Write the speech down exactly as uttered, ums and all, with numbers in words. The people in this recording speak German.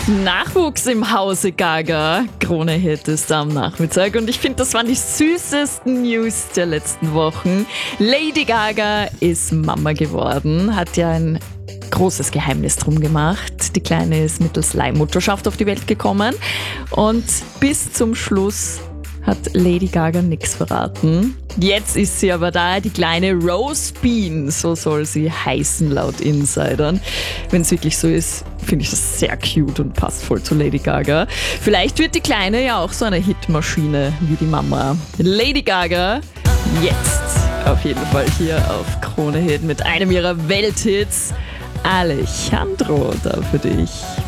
Nachwuchs im Hause Gaga. Krone-Hit ist am Nachmittag und ich finde, das waren die süßesten News der letzten Wochen. Lady Gaga ist Mama geworden, hat ja ein großes Geheimnis drum gemacht. Die Kleine ist mittels Leihmutterschaft auf die Welt gekommen und bis zum Schluss hat Lady Gaga nichts verraten. Jetzt ist sie aber da, die kleine Rose Bean, so soll sie heißen laut Insidern. Wenn es wirklich so ist, finde ich das sehr cute und passt voll zu Lady Gaga. Vielleicht wird die Kleine ja auch so eine Hitmaschine wie die Mama. Lady Gaga, jetzt auf jeden Fall hier auf Krone Hit mit einem ihrer Welthits. Alejandro da für dich.